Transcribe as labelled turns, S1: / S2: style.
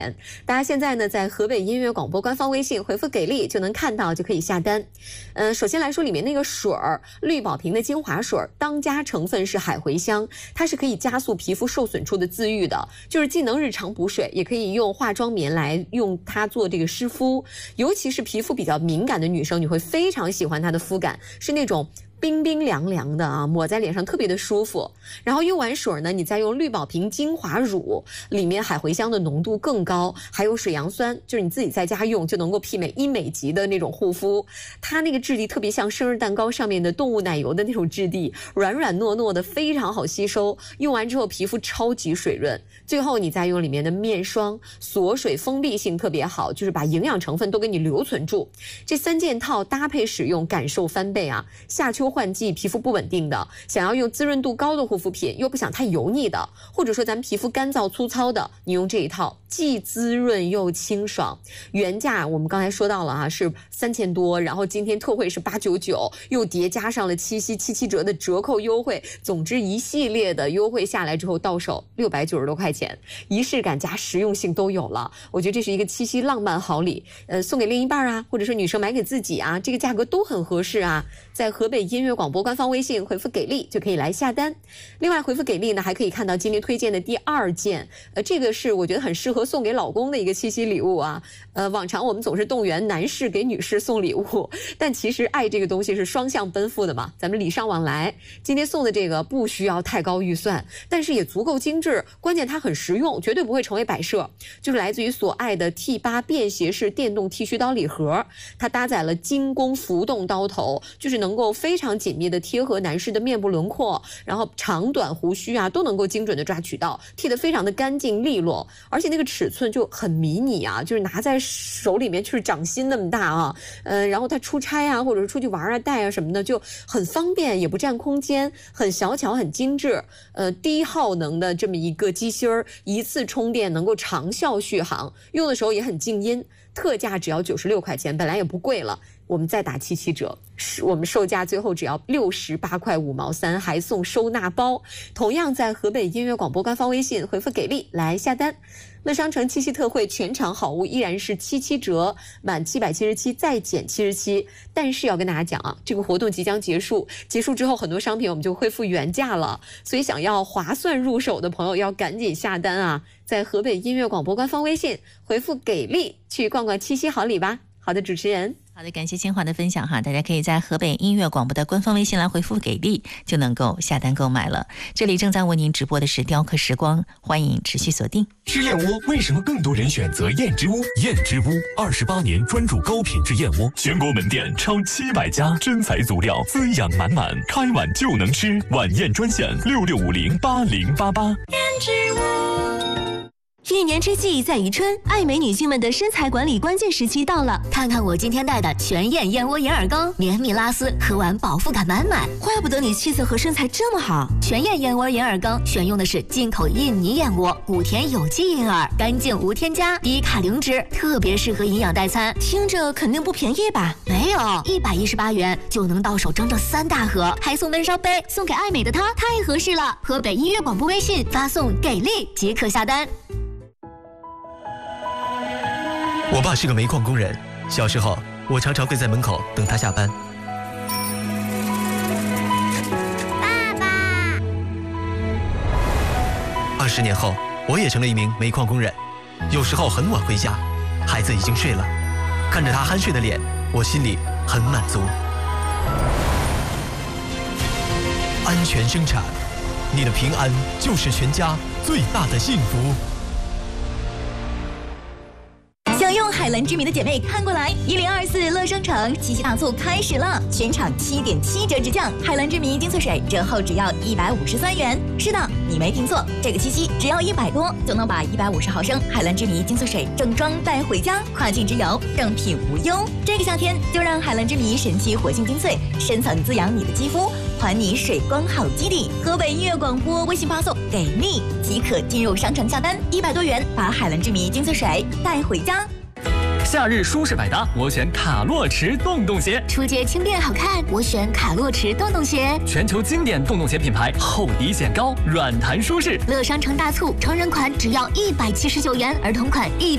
S1: 大家现在呢，在河北音乐广播官方微信回复“给力”就能看到，就可以下单。首先来说，里面那个水儿，绿宝瓶的精华水，当家成分是海茴香，它是可以加速皮肤受损处的自愈的，就是既能日常补水，也可以用化妆棉来用它做这个湿敷。尤其是皮肤比较敏感的女生，你会非常喜欢它的肤感，是那种冰冰凉凉的啊，抹在脸上特别的舒服。然后用完水呢，你再用绿宝瓶精华乳，里面海茴香的浓度更高，还有水杨酸，就是你自己在家用就能够媲美医美级的那种护肤。它那个质地特别像生日蛋糕上面的动物奶油的那种质地，软软糯糯的，非常好吸收。用完之后皮肤超级水润。最后你再用里面的面霜，锁水封闭性特别好，就是把营养成分都给你留存住。这3件套搭配使用，感受翻倍啊！夏秋换季，皮肤不稳定的，想要用滋润度高的护肤品，又不想太油腻的，或者说咱们皮肤干燥粗糙的，你用这一套既滋润又清爽。原价我们刚才说到了啊，是3000多，然后今天特惠是899，又叠加上了七夕7折的折扣优惠，总之一系列的优惠下来之后，到手690多块钱，仪式感加实用性都有了。我觉得这是一个七夕浪漫好礼，送给另一半啊，或者说女生买给自己啊，这个价格都很合适啊。在河北音乐广播官方微信回复“给力”就可以来下单。另外回复“给力”呢，还可以看到今天推荐的第2件，这个是我觉得很适合送给老公的一个七夕礼物啊。往常我们总是动员男士给女士送礼物，但其实爱这个东西是双向奔赴的嘛，咱们礼尚往来。今天送的这个不需要太高预算，但是也足够精致，关键它很实用，绝对不会成为摆设。就是来自于所爱的 T8 便携式电动剃须刀礼盒，它搭载了精工浮动刀头，就是能够非常紧密的贴合男士的面部轮廓，然后长短胡须啊都能够精准的抓取到，剃得非常的干净利落，而且那个尺寸就很迷你啊，就是拿在手里面就是掌心那么大啊，然后它出差啊或者是出去玩啊带啊什么的就很方便，也不占空间，很小巧很精致。低耗能的这么一个机芯儿，一次充电能够长效续航，用的时候也很静音。特价只要96块钱，本来也不贵了，我们再打77折，我们售价最后只要68块5毛3，还送收纳包。同样在河北音乐广播官方微信回复“给力”来下单。乐商城七夕特惠全场好物依然是77折，满777再减77。但是要跟大家讲啊，这个活动即将结束，结束之后很多商品我们就恢复原价了，所以想要划算入手的朋友要赶紧下单啊！在河北音乐广播官方微信回复“给力”去逛逛七夕好礼吧。好的，主持人。
S2: 好的，感谢清华的分享哈，大家可以在河北音乐广播的官方微信来回复“给力”，就能够下单购买了。这里正在为您直播的是雕刻时光，欢迎持续锁定。
S3: 吃燕窝为什么更多人选择燕之屋？燕之屋28年专注高品质燕窝，全国门店超700家，真材足料，滋养满满，开碗就能吃。晚宴专线66508088。
S4: 燕之屋。一年之计在于春，爱美女性们的身材管理关键时期到了。看看我今天带的全燕燕窝眼耳膏，绵密拉丝，喝完饱腹感满满。怪不得你气色和身材这么好。全燕燕窝眼耳膏选用的是进口印尼燕窝，古田有机银耳，干净无添加，低卡零脂，特别适合营养代餐。听着肯定不便宜吧？没有，118元就能到手整整3大盒，还送闷烧杯，送给爱美的她，太合适了。河北音乐广播微信发送“给力”即可下单。
S5: 我爸是个煤矿工人，小时候我常常会在门口等他下班。
S6: 爸爸
S5: 20年后，我也成了一名煤矿工人，有时候很晚回家，孩子已经睡了，看着他酣睡的脸，我心里很满足。安全生产，你的平安就是全家最大的幸福。
S4: 想用海蓝之谜的姐妹看过来，1024乐商城七夕大促开始了，全场7.7折直降，海蓝之谜精粹水折后只要153元。是的，你没听错，这个七夕只要100多就能把150毫升海蓝之谜精粹水正装带回家，跨境之游正品无忧。这个夏天就让海蓝之谜神奇活性精粹深层滋养你的肌肤，还你水光好基底。河北音乐广播微信发送“给力”即可进入商城下单，100多元把海蓝之谜精粹水带回家。
S7: 夏日舒适百搭，我选卡洛驰洞洞鞋。
S4: 出街轻便好看，我选卡洛驰洞洞鞋。
S7: 全球经典洞洞鞋品牌，厚底显高，软弹舒适。
S4: 乐商城大促，成人款只要179元，儿童款1